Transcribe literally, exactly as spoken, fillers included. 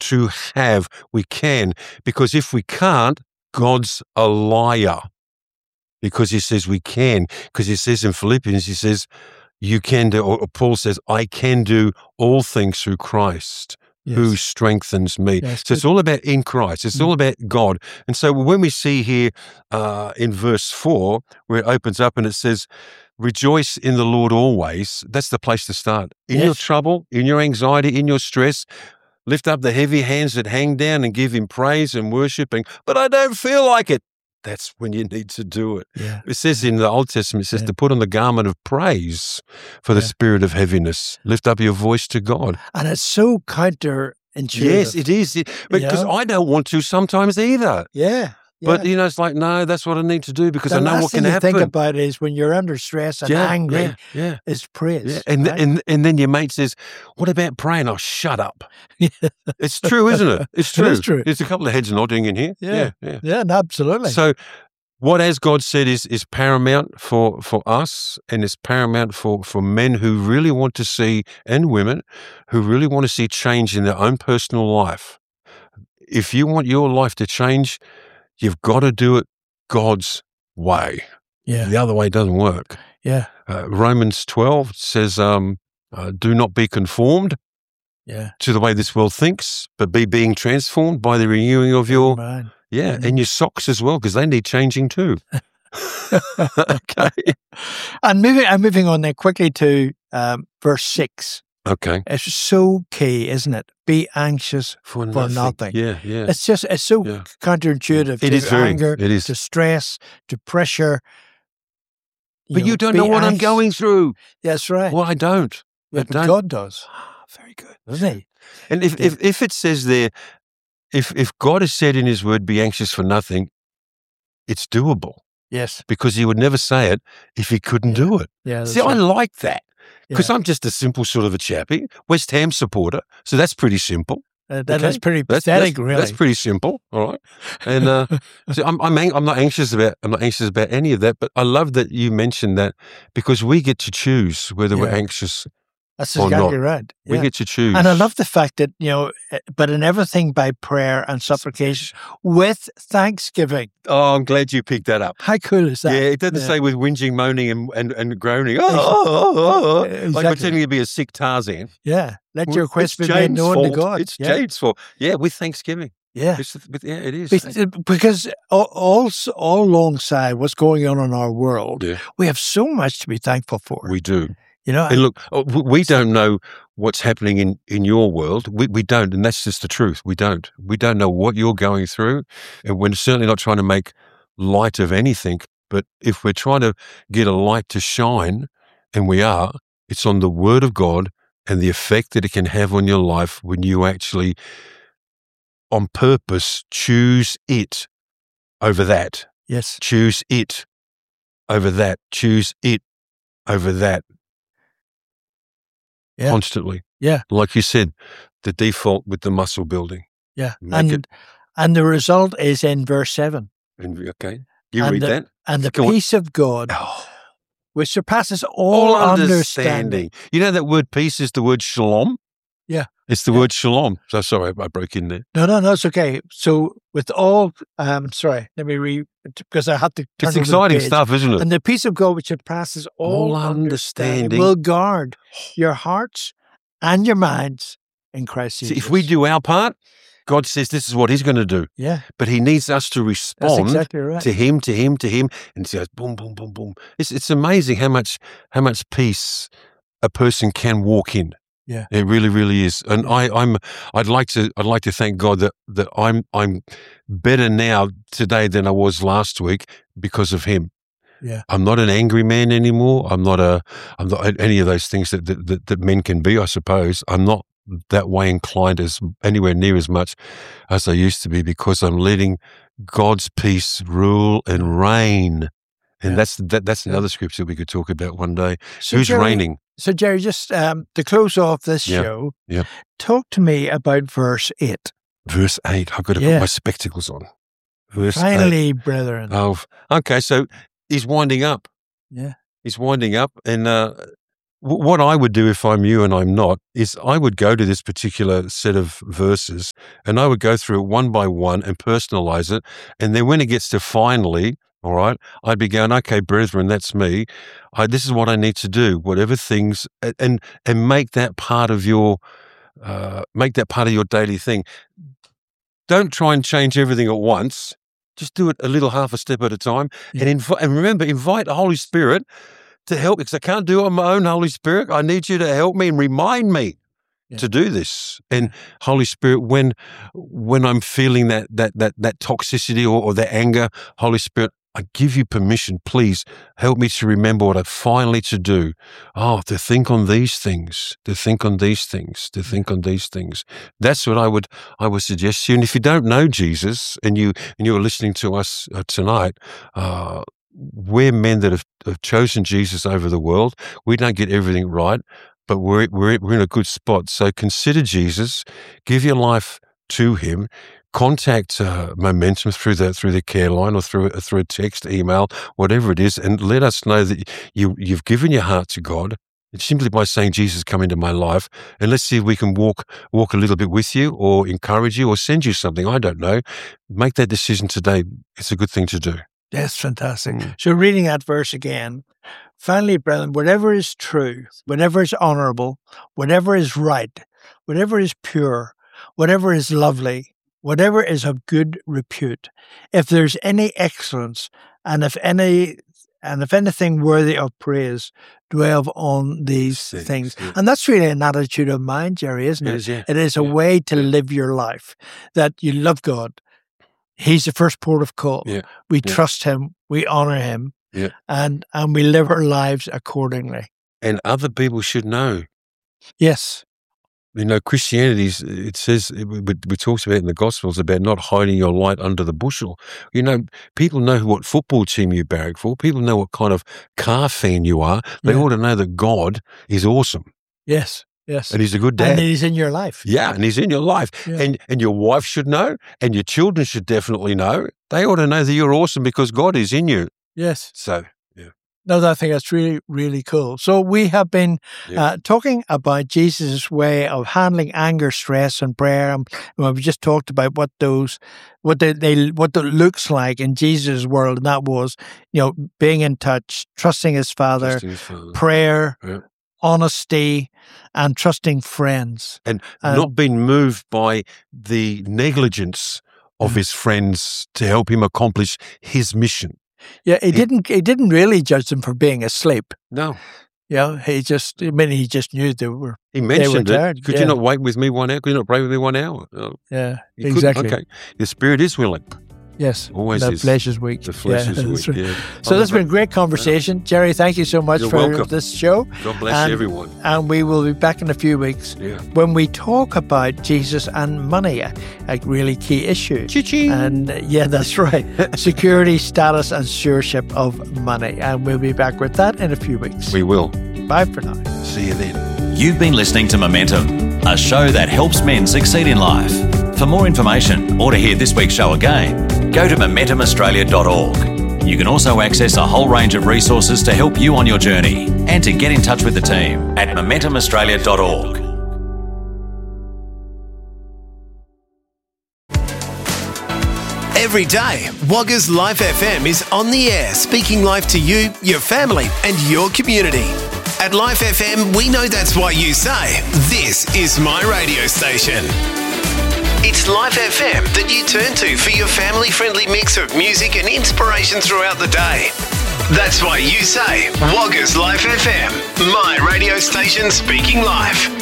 to have. We can. Because if we can't, God's a liar. Because he says we can. Because he says in Philippians, he says, you can do, or Paul says, I can do all things through Christ. Yes. Who strengthens me. Yes, so good. It's all about in Christ. It's mm. all about God. And so when we see here uh, in verse four, where it opens up and it says, rejoice in the Lord always, that's the place to start. In yes. your trouble, in your anxiety, in your stress, lift up the heavy hands that hang down and give him praise and worship. And, but I don't feel like it. That's when you need to do it. Yeah. It says in the Old Testament, it says yeah. to put on the garment of praise for the yeah. spirit of heaviness. Lift up your voice to God. And it's so counterintuitive. Yes, it is. It, because you know? I don't want to sometimes either. Yeah. Yeah. But, you know, it's like, no, that's what I need to do because the I know what can happen. The last thing you think about is when you're under stress and yeah, angry, yeah, yeah. is praise. Yeah. And, right? and and then your mate says, what about praying? Oh, shut up. It's true, isn't it? It's true. It is true. There's a couple of heads nodding in here. Yeah, yeah, yeah, yeah, absolutely. So what, as God said, is is paramount for, for us, and it's paramount for, for men who really want to see, and women who really want to see change in their own personal life. If you want your life to change, you've got to do it God's way. Yeah. The other way doesn't work. Yeah. Uh, Romans twelve says, um, uh, do not be conformed yeah. to the way this world thinks, but be being transformed by the renewing of your, mind. yeah, mm-hmm. and your socks as well, because they need changing too. Okay. And moving, I'm moving on then quickly to um, verse six. Okay. It's so key, isn't it? Be anxious for, for nothing. nothing. Yeah, yeah. It's just, it's so yeah. counterintuitive it to is very, anger, it is. to stress, to pressure. You but know, you don't know what anxious. I'm going through. That's right. Well, I don't. Yeah, I but don't. God does. Very good. Doesn't he? And if, if, if it says there, if, if God has said in his word, be anxious for nothing, it's doable. Yes. Because he would never say it if he couldn't yeah. do it. Yeah. See, right. I like that. Because yeah. I'm just a simple sort of a chappy, West Ham supporter, so that's pretty simple. Uh, that okay? is pretty that's, pathetic, that's, really. That's pretty simple, all right. And uh, so I'm I'm, ang- I'm not anxious about I'm not anxious about any of that. But I love that you mentioned that because we get to choose whether yeah. we're anxious. That's or exactly not. right. Yeah. We get to choose. And I love the fact that, you know, but in everything by prayer and supplication with thanksgiving. Oh, I'm glad you picked that up. How cool is that? Yeah, it doesn't yeah. say with whinging, moaning, and, and, and groaning. Oh, oh, oh, oh. Exactly. Like pretending to be a sick Tarzan. Yeah. Let your request be made known fault. to God. It's yeah. Jade's fault. Yeah, with thanksgiving. Yeah. It's, yeah, it is. Because, because all, all, all alongside what's going on in our world, yeah. we have so much to be thankful for. We do. You know, and look, we don't know what's happening in, in your world. We we don't, and that's just the truth. We don't. We don't know what you're going through, and we're certainly not trying to make light of anything. But if we're trying to get a light to shine, and we are, it's on the Word of God and the effect that it can have on your life when you actually, on purpose, choose it over that. Yes. Choose it over that. Choose it over that. Yeah. Constantly. Yeah. Like you said, the default with the muscle building. Yeah. Make and it. and the result is in verse seven. And, okay. You and read the, that. And the Go peace on. of God, oh. which surpasses all, all understanding. understanding. You know that word peace is the word shalom? Yeah. It's the yeah. word shalom. So sorry, I broke in there. No, no, no, it's okay. So with all, um, sorry, let me read, because I had to turn It's exciting page. stuff, isn't it? And the peace of God, which surpasses all, all understanding, understanding, will guard your hearts and your minds in Christ Jesus. See, if we do our part, God says this is what he's going to do. Yeah. But he needs us to respond That's exactly right. to him, to him, to him. And it goes boom, boom, boom, boom. It's, it's amazing how much, how much peace a person can walk in. Yeah. It really, really is. And yeah. I, I'm, I'd like to, I'd like to thank God that, that I'm, I'm better now today than I was last week because of him. Yeah. I'm not an angry man anymore. I'm not a, I'm not any of those things that, that, that, that men can be, I suppose. I'm not that way inclined as anywhere near as much as I used to be because I'm letting God's peace rule and reign. And yeah. that's, that, that's another yeah. scripture we could talk about one day. So Who's Jerry, reigning? So, Jerry, just um, to close off this yeah. show, yeah. talk to me about verse eight. Verse eight. I've got to yeah. put my spectacles on. Verse Finally, eight. brethren. Oh, okay. So he's winding up. Yeah. He's winding up. And uh, w- what I would do if I'm you and I'm not is I would go to this particular set of verses and I would go through it one by one and personalize it. And then when it gets to finally, all right, I'd be going, okay, brethren, that's me. I, this is what I need to do, whatever things, and and, and make that part of your, uh, make that part of your daily thing. Don't try and change everything at once. Just do it a little half a step at a time. Yeah. And inv- and remember, invite the Holy Spirit to help, because I can't do it on my own, Holy Spirit. I need you to help me and remind me Yeah. to do this. And Holy Spirit, when when I'm feeling that that that that toxicity or, or that anger, Holy Spirit, I give you permission. Please help me to remember what I finally to do. Oh, to think on these things, to think on these things, to think on these things. That's what I would I would suggest to you. And if you don't know Jesus and you and you're listening to us uh, tonight, uh, we're men that have, have chosen Jesus over the world. We don't get everything right, but we're we're we're in a good spot. So consider Jesus, give your life to Him. Contact uh, Momentum through the through the care line or through through a text, email, whatever it is, and let us know that you you've given your heart to God. And simply by saying, Jesus, come into my life, and let's see if we can walk walk a little bit with you, or encourage you, or send you something. I don't know. Make that decision today. It's a good thing to do. That's fantastic. Mm. So reading that verse again, finally, brethren, whatever is true, whatever is honorable, whatever is right, whatever is pure, whatever is lovely, whatever is of good repute, if there's any excellence, and if any, and if anything worthy of praise, dwell on these Things, things. yeah. And that's really an attitude of mind, Jerry, isn't It it? is, yeah. It is a Yeah. way to live your life, that you love God. He's the first port of call. Yeah. We Yeah. trust Him, we honor Him, Yeah. and and we live our lives accordingly. And other people should know. Yes. You know, Christianity, it says, we, we talked about it in the Gospels about not hiding your light under the bushel. You know, people know what football team you barrack for. People know what kind of car fan you are. They Yeah. ought to know that God is awesome Yes. Yes. and He's a good And dad. He's in your life. Yeah, and He's in your life. Yeah. And and your wife should know, and your children should definitely know. They ought to know that you're awesome because God is in you. Yes. So, No, I think that's really, really cool. So we have been Yeah. uh, talking about Jesus' way of handling anger, stress, and prayer. And we just talked about what those, what they, they what it looks like in Jesus' world, and that was, you know, being in touch, trusting His Father, trusting His Father. prayer, Yeah. honesty, and trusting friends. And Um, not being moved by the negligence of Mm. his friends to help him accomplish his mission. Yeah, he didn't. He didn't really judge them for being asleep. No. You know, he just. I mean, he just knew they were. He mentioned tired, it. Could yeah. you not wait with me one hour? Could you not pray with me one hour? Oh, Yeah, you couldn't? exactly. Okay. The spirit is willing. Yes, Always the is. flesh is weak. The flesh Yeah, is that's weak. right. Yeah. So Oh, this has been a great conversation. Jerry, thank you so much You're for welcome. this show. God bless and- everyone. And we will be back in a few weeks Yeah. when we talk about Jesus and money, a, a really key issue. Chee-chee. And uh, yeah, that's right. Security, status, and stewardship of money. And we'll be back with that in a few weeks. We will. Bye for now. See you then. You've been listening to Momentum, a show that helps men succeed in life. For more information or to hear this week's show again, go to momentum australia dot org. You can also access a whole range of resources to help you on your journey and to get in touch with the team at momentum australia dot org. Every day, Wagga's Life F M is on the air, speaking life to you, your family, and your community. At Life F M, we know that's why you say, this is my radio station. It's Life F M that you turn to for your family-friendly mix of music and inspiration throughout the day. That's why you say, Wagga's Life F M, my radio station speaking life.